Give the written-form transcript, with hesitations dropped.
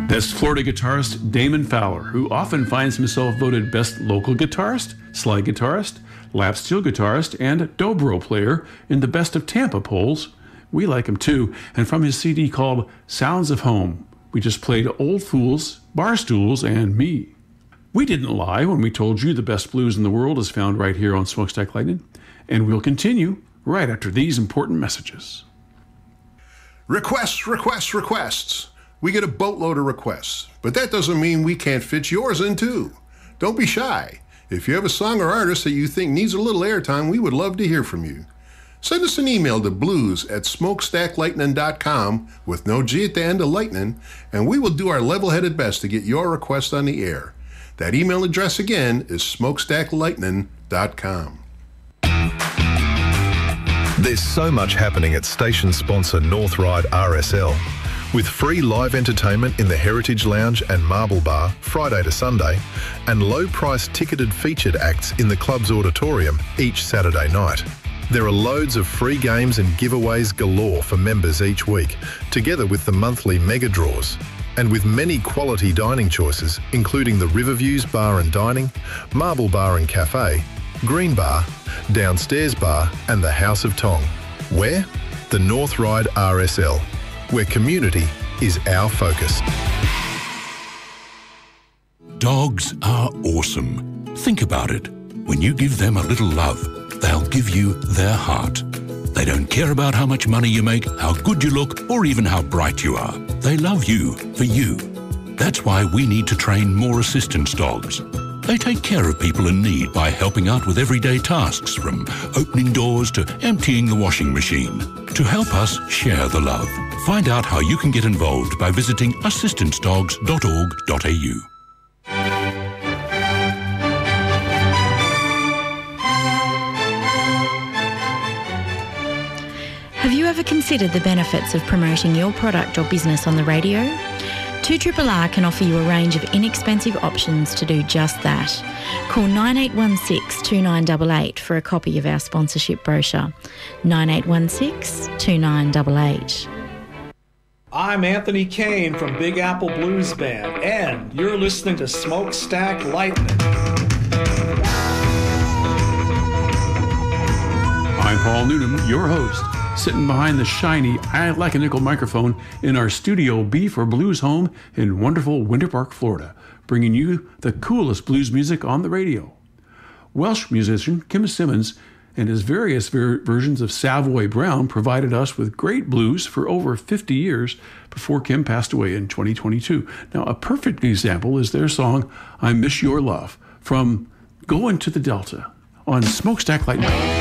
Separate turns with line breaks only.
That's Florida guitarist Damon Fowler, who often finds himself voted best local guitarist, slide guitarist, lap steel guitarist, and dobro player in the Best of Tampa polls. We like him too, and from his CD called Sounds of Home, we just played Old Fools, Barstools, and Me. We didn't lie when we told you the best blues in the world is found right here on Smokestack Lightning, and we'll continue right after these important messages.
Requests, requests, requests. We get a boatload of requests, but that doesn't mean we can't fit yours in too. Don't be shy. If you have a song or artist that you think needs a little airtime, we would love to hear from you. Send us an email to blues@smokestacklightning.com with no G at the end of lightning, and we will do our level-headed best to get your request on the air. That email address again is smokestacklightning.com.
There's so much happening at station sponsor North Ryde RSL. With free live entertainment in the Heritage Lounge and Marble Bar Friday to Sunday, and low-priced ticketed featured acts in the club's auditorium each Saturday night. There are loads of free games and giveaways galore for members each week, together with the monthly mega draws. And with many quality dining choices, including the Riverviews Bar and Dining, Marble Bar and Cafe, Green Bar, Downstairs Bar and the House of Tong. Where? The North Ryde RSL, where community is our focus.
Dogs are awesome. Think about it. When you give them a little love, they'll give you their heart. They don't care about how much money you make, how good you look, or even how bright you are. They love you for you. That's why we need to train more assistance dogs. They take care of people in need by helping out with everyday tasks, from opening doors to emptying the washing machine. To help us share the love, find out how you can get involved by visiting assistancedogs.org.au.
Have you ever considered the benefits of promoting your product or business on the radio? 2RRR can offer you a range of inexpensive options to do just that. Call 9816-2988 for a copy of our sponsorship brochure. 9816-2988.
I'm Anthony Kane from Big Apple Blues Band, and you're listening to Smokestack Lightning.
I'm Paul Noonan, your host, sitting behind the shiny I Like a Nickel microphone in our Studio B for Blues home in wonderful Winter Park, Florida, bringing you the coolest blues music on the radio. Welsh musician Kim Simmons and his various versions of Savoy Brown provided us with great blues for over 50 years before Kim passed away in 2022. Now, a perfect example is their song, I Miss Your Love, from Going to the Delta on Smokestack Lightning.